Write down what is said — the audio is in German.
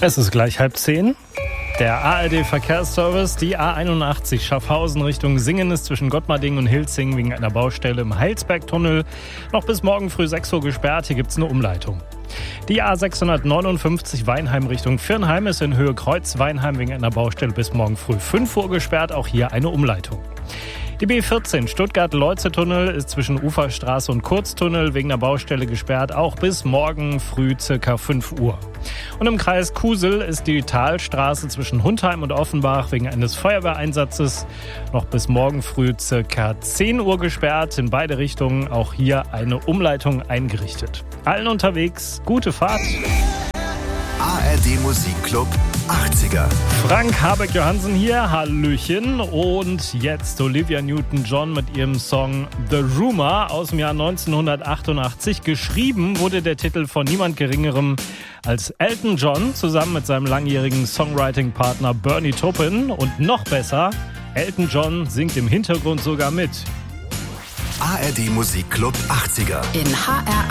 Es ist gleich 9:30. Der ARD-Verkehrsservice, die A81 Schaffhausen Richtung Singen ist zwischen Gottmarding und Hilzing wegen einer Baustelle im Heilsbergtunnel noch bis morgen früh 6 Uhr gesperrt. Hier gibt es eine Umleitung. Die A659 Weinheim Richtung Viernheim ist in Höhe Kreuz-Weinheim wegen einer Baustelle bis morgen früh 5 Uhr gesperrt. Auch hier eine Umleitung. Die B14 Stuttgart-Leutze-Tunnel ist zwischen Uferstraße und Kurztunnel wegen einer Baustelle gesperrt, auch bis morgen früh ca. 5 Uhr. Und im Kreis Kusel ist die Talstraße zwischen Hundheim und Offenbach wegen eines Feuerwehreinsatzes noch bis morgen früh ca. 10 Uhr gesperrt. In beide Richtungen auch hier eine Umleitung eingerichtet. Allen unterwegs, gute Fahrt. ARD Musikclub 80er. Frank Habeck-Johansen hier, Hallöchen. Und jetzt Olivia Newton-John mit ihrem Song The Rumor aus dem Jahr 1988. Geschrieben wurde der Titel von niemand Geringerem als Elton John zusammen mit seinem langjährigen Songwriting-Partner Bernie Taupin. Und noch besser, Elton John singt im Hintergrund sogar mit. ARD Musikclub 80er. In HR